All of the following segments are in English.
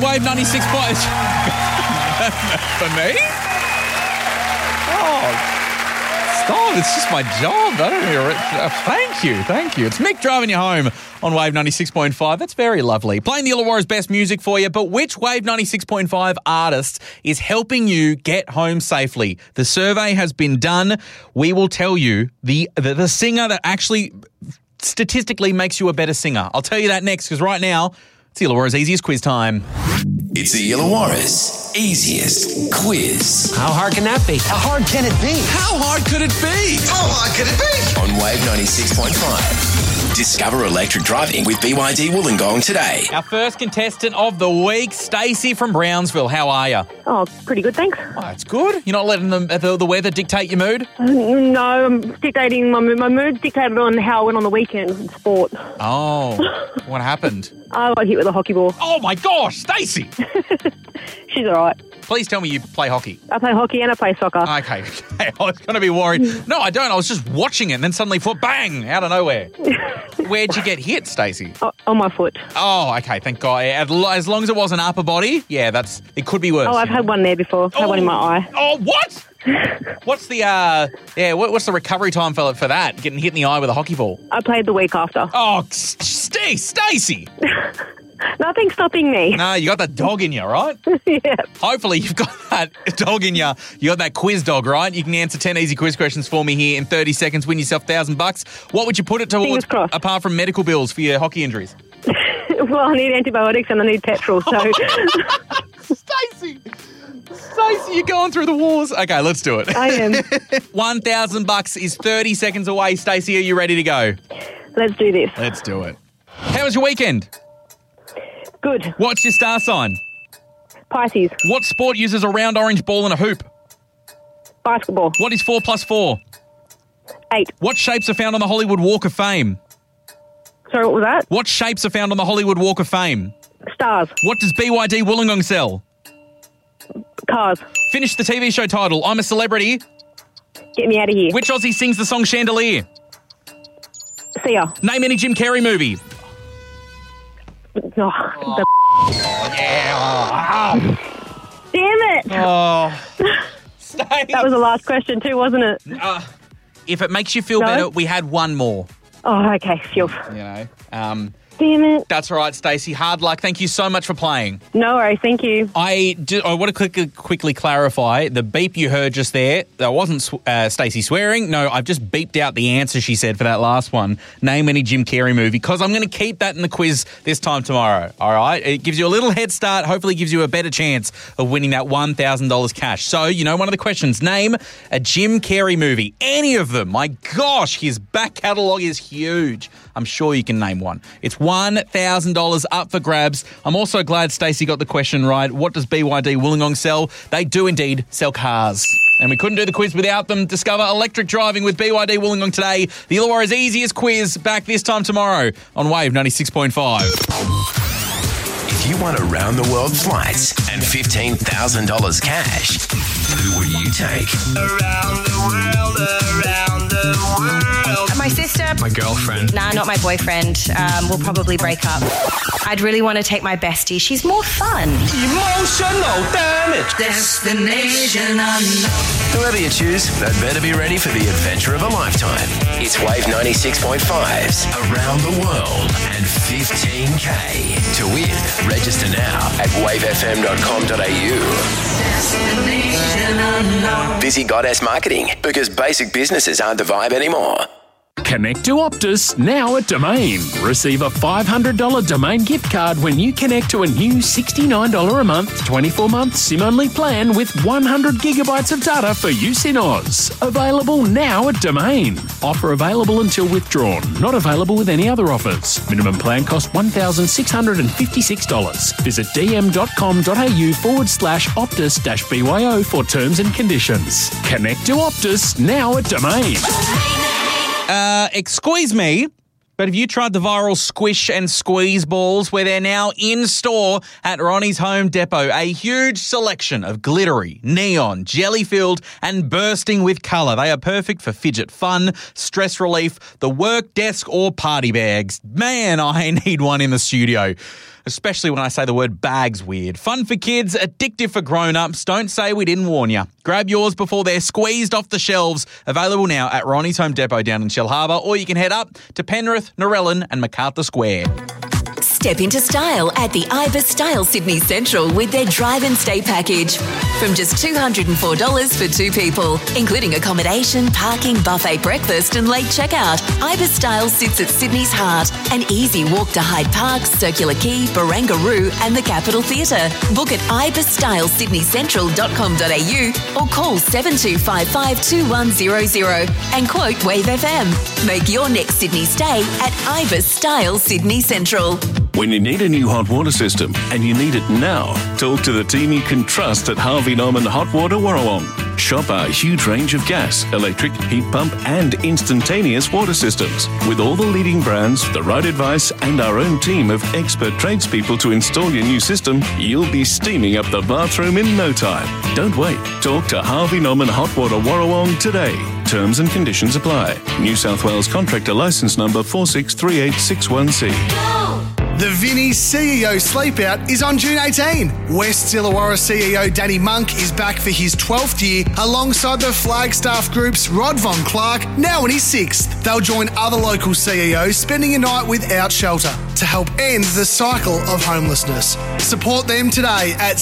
Wave 96 points. For me? Oh, stop. It's just my job. I don't hear it. Thank you. It's Mick driving you home on Wave 96.5. That's very lovely. Playing the Illawarra's best music for you, but which Wave 96.5 artist is helping you get home safely? The survey has been done. We will tell you the singer that actually statistically makes you a better singer. I'll tell you that next, because right now, it's the Illawarra's easiest quiz time. It's the Illawarra's easiest quiz. How hard can that be? How hard can it be? How hard could it be? How hard could it be? On Wave 96.5. Discover electric driving with BYD Wollongong today. Our first contestant of the week, Stacey from Brownsville. How are you? Oh, pretty good, thanks. Oh, that's good. You're not letting the weather dictate your mood? No, I'm dictating my mood. My mood's dictated on how I went on the weekend in sport. Oh, what happened? I got hit with a hockey ball. Oh, my gosh, Stacey. She's all right. Please tell me you play hockey. I play hockey and I play soccer. Okay. I was going to be worried. No, I don't. I was just watching it and then suddenly, bang, out of nowhere. Where'd you get hit, Stacey? On my foot. Oh, okay, thank God. As long as it wasn't upper body, yeah, it could be worse. Oh, I've had one there before. Had one in my eye. Oh, what? What's the what's the recovery time for that? Getting hit in the eye with a hockey ball? I played the week after. Oh, Stacey. Nothing's stopping me. No, you got that dog in you, right? Yeah. Hopefully you've got that dog in you. You got that quiz dog, right? You can answer 10 easy quiz questions for me here in 30 seconds, win yourself $1,000. What would you put it towards apart from medical bills for your hockey injuries? Well, I need antibiotics and I need petrol, so... Stacey, you're going through the wars. Okay, let's do it. I am. $1,000 is 30 seconds away. Stacey, are you ready to go? Let's do this. Let's do it. How was your weekend? Good. What's your star sign? Pisces. What sport uses a round orange ball and a hoop? Basketball. What is 4 plus 4? 8. What shapes are found on the Hollywood Walk of Fame? Sorry, what was that? What shapes are found on the Hollywood Walk of Fame? Stars. What does BYD Wollongong sell? Cars. Finish the TV show title. I'm a Celebrity. Get me out of here. Which Aussie sings the song Chandelier? Sia. Name any Jim Carrey movie. Oh, Yeah. Damn it. Oh. That was the last question too, wasn't it? If it makes you feel better, we had one more. Oh, okay. Phew. You know. Damn it. That's all right, Stacey. Hard luck. Thank you so much for playing. No worries. Thank you. I want to quickly clarify the beep you heard just there. That wasn't Stacey swearing. No, I've just beeped out the answer she said for that last one. Name any Jim Carrey movie, because I'm going to keep that in the quiz this time tomorrow. All right? It gives you a little head start. Hopefully gives you a better chance of winning that $1,000 cash. So, one of the questions, name a Jim Carrey movie. Any of them. My gosh, his back catalogue is huge. I'm sure you can name one. It's $1,000 up for grabs. I'm also glad Stacey got the question right. What does BYD Wollongong sell? They do indeed sell cars. And we couldn't do the quiz without them. Discover electric driving with BYD Wollongong today. The Illawarra's easiest quiz back this time tomorrow on Wave 96.5. If you want around-the-world flights and $15,000 cash, who will you take? Around the world, around the world. My sister. My girlfriend. Nah, not my boyfriend. We'll probably break up. I'd really want to take my bestie. She's more fun. Emotional damage. Destination unknown. Whoever you choose, they'd better be ready for the adventure of a lifetime. It's Wave 96.5's Around the World and 15K. To win, register now at wavefm.com.au. Destination unknown. Visit Goddess Marketing, because basic businesses aren't the vibe anymore. Connect to Optus now at Domain. Receive a $500 Domain gift card when you connect to a new $69 a month, 24-month SIM-only plan with 100 gigabytes of data for use in Oz. Available now at Domain. Offer available until withdrawn. Not available with any other offers. Minimum plan cost $1,656. Visit dm.com.au/Optus-BYO for terms and conditions. Connect to Optus now at Domain. Excuse me, but have you tried the viral Squish and Squeeze balls, where they're now in store at Ronnie's Home Depot? A huge selection of glittery, neon, jelly-filled and bursting with colour. They are perfect for fidget fun, stress relief, the work desk or party bags. Man, I need one in the studio. especially when I say the word bag's weird. Fun for kids, addictive for grown-ups. Don't say we didn't warn you. Grab yours before they're squeezed off the shelves. Available now at Ronnie's Home Depot down in Shellharbour, or you can head up to Penrith, Narellan and MacArthur Square. Step into style at the Ibis Style Sydney Central with their drive and stay package. From just $204 for 2 people, including accommodation, parking, buffet breakfast and late checkout. Ibis Style sits at Sydney's heart. An easy walk to Hyde Park, Circular Quay, Barangaroo and the Capitol Theatre. Book at ibisstylesydneycentral.com.au or call 7255-2100 and quote Wave FM. Make your next Sydney stay at Ibis Style Sydney Central. When you need a new hot water system and you need it now, talk to the team you can trust at Harvey Norman Hot Water Warrawong. Shop our huge range of gas, electric, heat pump and instantaneous water systems. With all the leading brands, the right advice and our own team of expert tradespeople to install your new system, you'll be steaming up the bathroom in no time. Don't wait. Talk to Harvey Norman Hot Water Warrawong today. Terms and conditions apply. New South Wales Contractor Licence Number 463861C. The Vinnie CEO Sleepout is on June 18. West Illawarra CEO Danny Monk is back for his 12th year alongside the Flagstaff Group's Rod Von Clark, now in his 6th. They'll join other local CEOs spending a night without shelter to help end the cycle of homelessness. Support them today at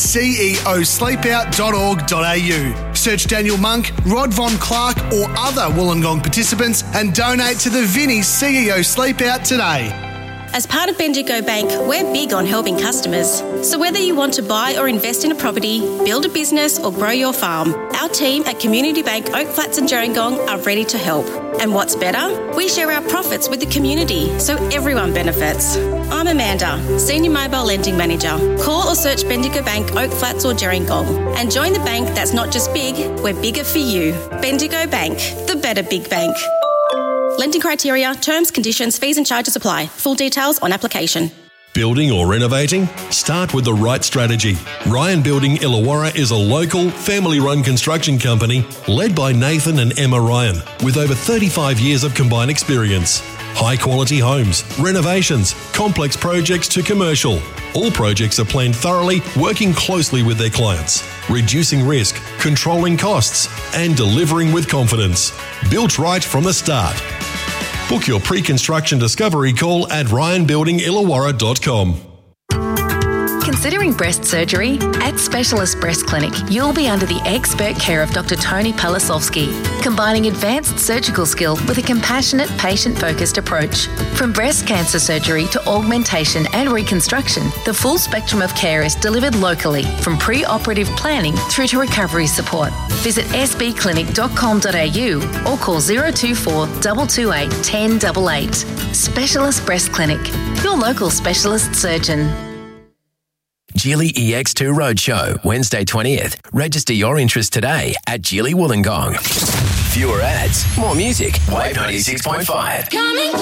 ceosleepout.org.au. Search Daniel Monk, Rod Von Clark or other Wollongong participants and donate to the Vinnie CEO Sleepout today. As part of Bendigo Bank, we're big on helping customers. So whether you want to buy or invest in a property, build a business or grow your farm, our team at Community Bank Oak Flats and Gerringong are ready to help. And what's better? We share our profits with the community, so everyone benefits. I'm Amanda, Senior Mobile Lending Manager. Call or search Bendigo Bank Oak Flats or Gerringong and join the bank that's not just big, we're bigger for you. Bendigo Bank, the better big bank. Lending criteria, terms, conditions, fees and charges apply. Full details on application. Building or renovating? Start with the right strategy. Ryan Building Illawarra is a local, family-run construction company led by Nathan and Emma Ryan with over 35 years of combined experience. High-quality homes, renovations, complex projects to commercial. All projects are planned thoroughly, working closely with their clients, reducing risk, controlling costs, and delivering with confidence. Built right from the start. Book your pre-construction discovery call at ryanbuildingillawarra.com. Considering breast surgery? At Specialist Breast Clinic, you'll be under the expert care of Dr. Tony Palasovsky, combining advanced surgical skill with a compassionate, patient-focused approach. From breast cancer surgery to augmentation and reconstruction, the full spectrum of care is delivered locally, from pre-operative planning through to recovery support. Visit sbclinic.com.au or call 024 228 1088. Specialist Breast Clinic, your local specialist surgeon. Geely EX2 Roadshow, Wednesday 20th. Register your interest today at Geely Wollongong. Fewer ads, more music. Wave 96.5.